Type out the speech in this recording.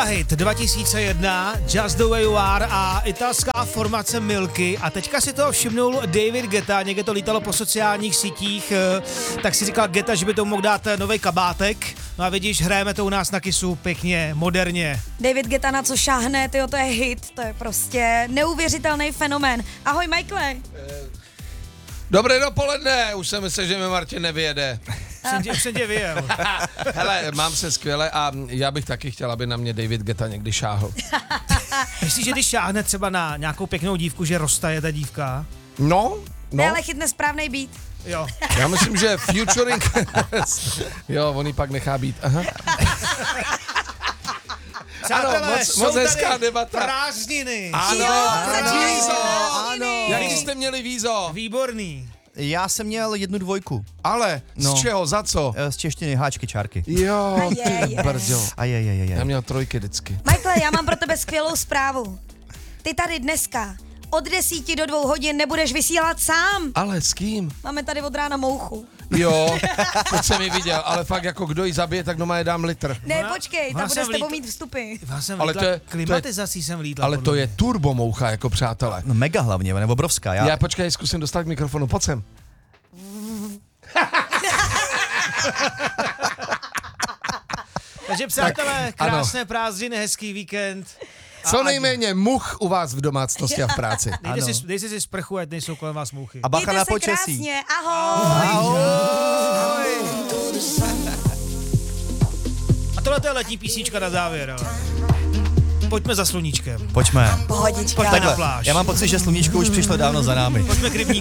Hit 2001, Just the Way You Are a italská formace Milky. A teďka si toho všimnul David Guetta, někde to lítalo po sociálních sítích, tak si říkal Guetta, že by to mohl dát nový kabátek. No a vidíš, hrajeme to u nás na Kissu pěkně, moderně. David Guetta na co šáhne, tyjo, to je hit, to je prostě neuvěřitelný fenomén. Ahoj, Michaele. Dobré dopoledne, už jsem myslel, že mi Martin nevyjede. Už jsem tě vyjel. Hele, mám se skvěle a já bych taky chtěl, aby na mě David Guetta někdy šáhl. Myslíš, že když šáhne třeba na nějakou pěknou dívku, že roztaje ta dívka? No. Ne, ale chytne správnej beat. Jo. Já myslím, že featuring... jo, on ji pak nechá být. Aha. Přátelé, ano, moc hezká debata. Prázdniny. Ano, vízo. Ano. Jaký jste měli vízo? Výborný. Já jsem měl 1 2. Ale, No. z čeho, za co? Z češtiny, háčky, čárky. Jo, Je. ty brďo. Já měl 3 vždycky. Michaele, já mám pro tebe skvělou zprávu. Ty tady dneska od 10 do 2 hodin nebudeš vysílat sám. Ale s kým? Máme tady od rána mouchu. Jo, to jsem ji viděl, ale fakt jako kdo ji zabije, tak doma je dám litr. Ne, Ona- počkej, ona ta bude jsem s tebou vlítl- mít vstupy. Já jsem Ale lídla, to je- klimatizací jsem lídla. Ale to je turbomoucha, jako přátelé. No mega hlavně, nebo obrovská. Já počkej, zkusím dostat k mikrofonu, pojď sem. Takže přátelé, ano. krásné prázdniny, hezký víkend. Co nejméně much u vás v domácnosti a v práci. Dejte si sprchu, ať nejsou kolem vás muchy. A bacha Mějte na se počasí. krásně, ahoj. A tohle to je letní písnička na závěr, ale. Pojďme za sluníčkem. Pojďme. Pohodička. Pojďme na Takhle, pláž. já mám pocit, že sluníčko už přišlo dávno za námi. Pojďme k rybníku.